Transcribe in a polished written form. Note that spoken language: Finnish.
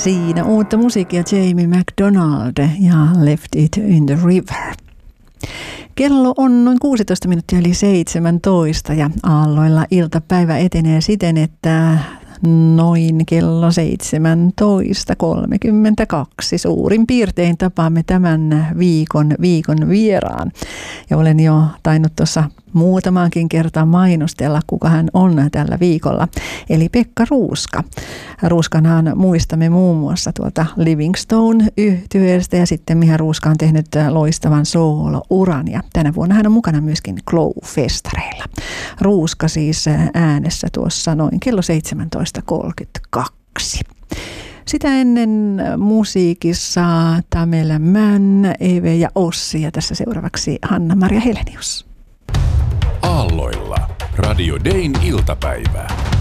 Siinä uutta musiikkia Jamie McDonald ja Left It in the River. Kello on noin 16 minuuttia yli 17 ja aalloilla iltapäivä etenee siten, että noin kello 17.32 suurin piirtein tapaamme tämän viikon vieraan. Ja olen jo tainnut tuossa muutamaankin kertaan mainostella, kuka hän on tällä viikolla. Eli Pekka Ruuska. Ruuskanhan muistamme muun muassa tuolta Livingstone-yhtyeestä ja sitten Miha Ruuska on tehnyt loistavan soolouran. Ja tänä vuonna hän on mukana myöskin Glow-festareilla. Ruuska siis äänessä tuossa noin kello 17.32. Sitä ennen musiikissa Tamela Mann, Eve ja Ossi ja tässä seuraavaksi Hanna-Maria Helenius. Aalloilla Radio Dayn iltapäivää.